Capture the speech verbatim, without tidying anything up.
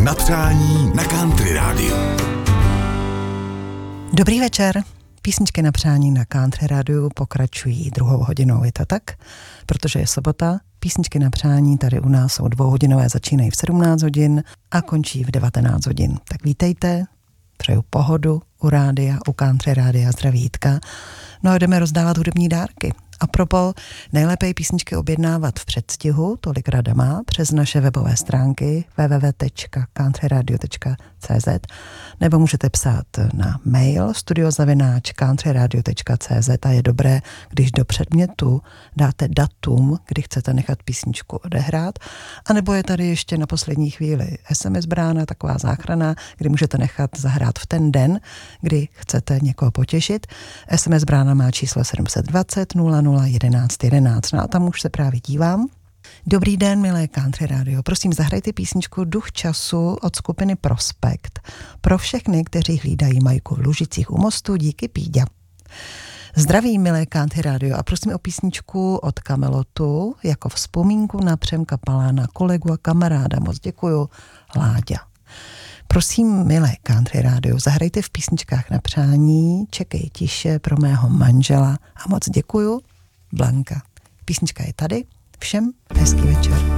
na přání na Country rádiu. Dobrý večer. Písničky na přání na Country rádiu pokračují druhou hodinou, je to tak? Protože je sobota, písničky na přání tady u nás jsou dvouhodinové, začínají v sedmnáct hodin a končí v devatenáct hodin. Tak vítejte, přeju pohodu u rádia, u Country rádia, zdraví Jitka. No a jdeme rozdávat hudební dárky. A propos, nejlépe je písničky objednávat v předstihu, tolik rada má, přes naše webové stránky w w w tečka country radio tečka c z nebo můžete psát na mail studio zavináč country radio tečka c z a je dobré, když do předmětu dáte datum, kdy chcete nechat písničku odehrát, anebo je tady ještě na poslední chvíli es em es brána, taková záchrana, kdy můžete nechat zahrát v ten den, kdy chcete někoho potěšit. es em es brána má číslo sedm set dvacet nula nula jedenáct jedenáct. No a tam už se právě dívám. Dobrý den, milé Country rádio. Prosím, zahrajte písničku Duch času od skupiny Prospekt pro všechny, kteří hlídají Majku v Lužicích u mostu. Díky, Píďa. Zdraví, milé Country rádio, a prosím o písničku od Kamelotu jako vzpomínku na Přemka Palána, kolegu a kamaráda. Moc děkuju, Láďa. Prosím, milé Country rádio, zahrajte v písničkách na přání Čekej tiše pro mého manžela a moc děkuju, Blanka. Písnička je tady. Všem hezký večer.